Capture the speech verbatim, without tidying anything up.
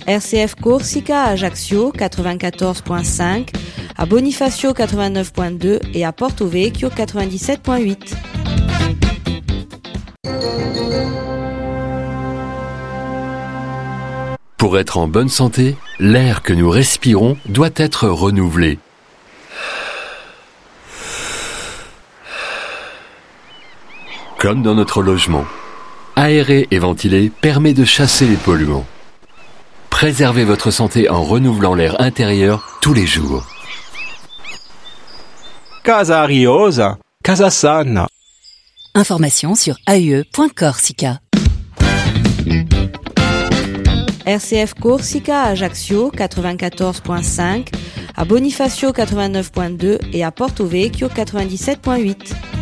R C F Corsica à Ajaccio quatre-vingt-quatorze virgule cinq, à Bonifacio quatre-vingt-neuf virgule deux et à Porto Vecchio quatre-vingt-dix-sept virgule huit. Pour être en bonne santé, l'air que nous respirons doit être renouvelé. Comme dans notre logement, aérer et ventiler permet de chasser les polluants. Préservez votre santé en renouvelant l'air intérieur tous les jours. Casa Ariosa, Casa Sana. Information sur a u e point corsica. R C F Corsica à Ajaccio quatre-vingt-quatorze virgule cinq, à Bonifacio quatre-vingt-neuf virgule deux et à Porto Vecchio quatre-vingt-dix-sept virgule huit.